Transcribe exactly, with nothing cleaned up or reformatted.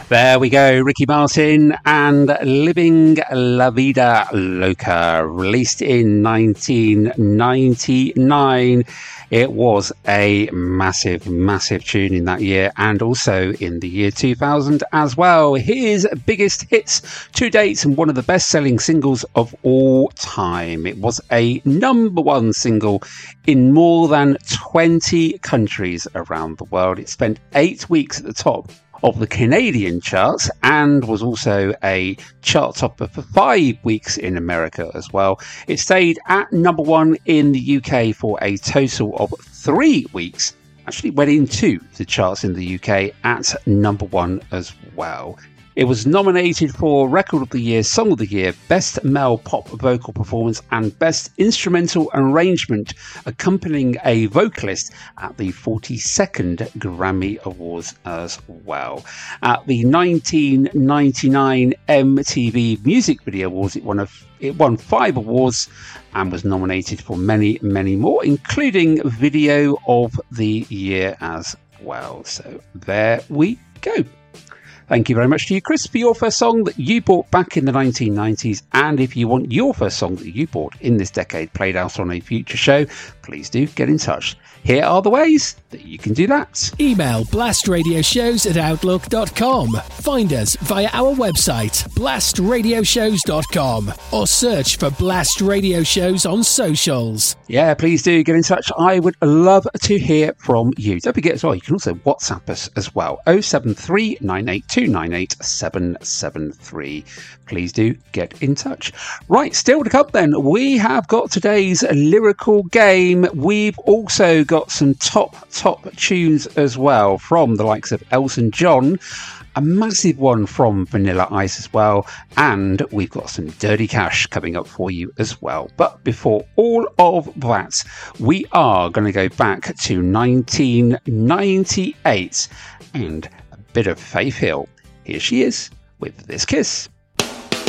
There we go, Ricky Martin and Living La Vida Loca, released in nineteen ninety-nine. It was a massive, massive tune in that year and also in the year two thousand as well. His biggest hits to date and one of the best-selling singles of all time. It was a number one single in more than twenty countries around the world. It spent eight weeks at the top of the Canadian charts and was also a chart topper for five weeks in America as well. It stayed at number one in the U K for a total of three weeks. Actually went into the charts in the U K at number one as well. It was nominated for Record of the Year, Song of the Year, Best Male Pop Vocal Performance and Best Instrumental Arrangement accompanying a vocalist at the forty-second Grammy Awards as well. At the nineteen ninety-nine M T V Music Video Awards, it won, a, it won five awards and was nominated for many, many more, including Video of the Year as well. So there we go. Thank you very much to you, Chris, for your first song that you bought back in the nineteen nineties. And if you want your first song that you bought in this decade played out on a future show, please do get in touch. Here are the ways that you can do that. Email blastradioshows at outlook dot com. Find us via our website, blast radio shows dot com, or search for Blast Radio Shows on socials. Yeah, please do get in touch. I would love to hear from you. Don't forget as well, you can also WhatsApp us as well. oh seven three nine eight two nine eight seven seven three. Please do get in touch. Right, still to come then, we have got today's lyrical game. We've also got some top, top tunes as well from the likes of Elton John, a massive one from Vanilla Ice as well, and we've got some Dirty Cash coming up for you as well. But before all of that, we are going to go back to nineteen ninety-eight and a bit of Faith Hill. Here she is with This Kiss.